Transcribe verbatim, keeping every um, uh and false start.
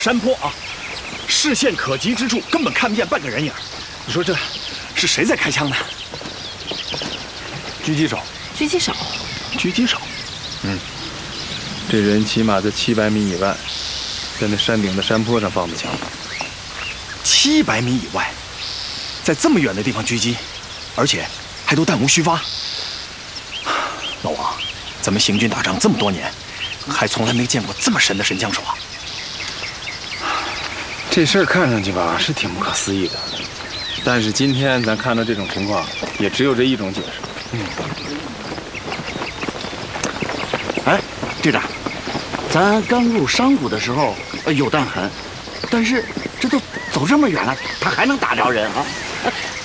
山坡啊，视线可及之处根本看不见半个人影。你说这是谁在开枪呢？ 狙击手。 狙击手。 狙击手。 嗯，这人起码在七百米以外，在那山顶的山坡上放的枪。 七百米以外，在这么远的地方狙击，而且还都弹无虚发。老王，咱们行军打仗这么多年，还从来没见过这么神的神枪手啊！ 这事儿看上去吧是挺不可思议的，但是今天咱看到这种情况，也只有这一种解释。嗯。 哎，队长，咱刚入山谷的时候有弹痕，但是这都走这么远了，他还能打着人啊？